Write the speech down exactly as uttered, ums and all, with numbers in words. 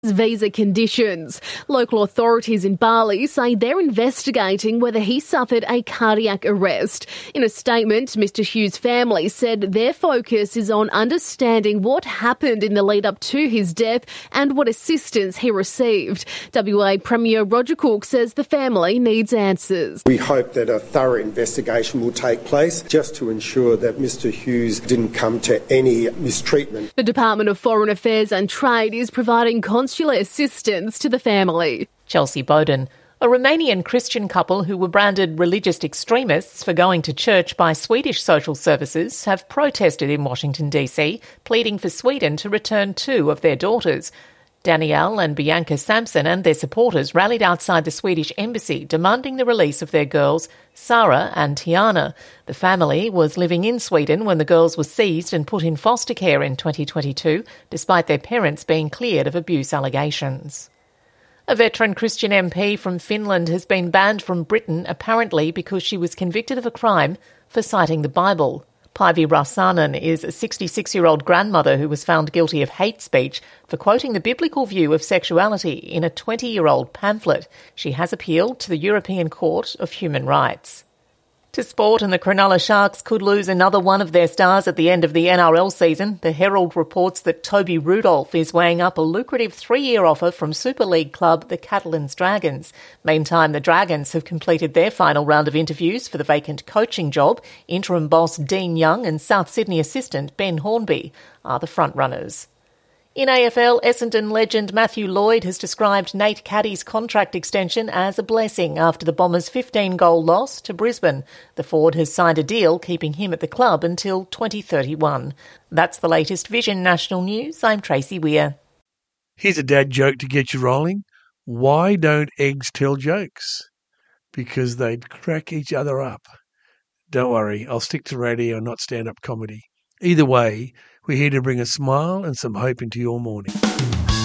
visa conditions. Local authorities in Bali say they're investigating whether he suffered a cardiac arrest. In a statement, Mister Hughes' family said their focus is on understanding what happened in the lead up to his death and what assistance he received. W A Premier Roger Cook says the family needs answers. We hope that a thorough investigation will take place just to ensure that Mister Hughes didn't come to any mistreatment. The Department of Foreign Affairs and Trade is providing consular assistance to the family. Chelsea Bowden. A Romanian Christian couple who were branded religious extremists for going to church by Swedish social services have protested in Washington D C, pleading for Sweden to return two of their daughters. Danielle and Bianca Sampson and their supporters rallied outside the Swedish embassy demanding the release of their girls, Sarah and Tiana. The family was living in Sweden when the girls were seized and put in foster care in twenty twenty-two, despite their parents being cleared of abuse allegations. A veteran Christian M P from Finland has been banned from Britain, apparently because she was convicted of a crime for citing the Bible. Päivi Räsänen is a sixty-six-year-old grandmother who was found guilty of hate speech for quoting the biblical view of sexuality in a twenty-year-old pamphlet. She has appealed to the European Court of Human Rights. To sport, and the Cronulla Sharks could lose another one of their stars at the end of the N R L season. The Herald reports that Toby Rudolph is weighing up a lucrative three-year offer from Super League club the Catalans Dragons. Meantime, the Dragons have completed their final round of interviews for the vacant coaching job. Interim boss Dean Young and South Sydney assistant Ben Hornby are the front-runners. In A F L, Essendon legend Matthew Lloyd has described Nate Caddy's contract extension as a blessing after the Bombers' fifteen-goal loss to Brisbane. The forward has signed a deal keeping him at the club until twenty thirty-one. That's the latest Vision National News. I'm Tracy Weir. Here's a dad joke to get you rolling. Why don't eggs tell jokes? Because they'd crack each other up. Don't worry, I'll stick to radio, not stand-up comedy. Either way, we're here to bring a smile and some hope into your morning.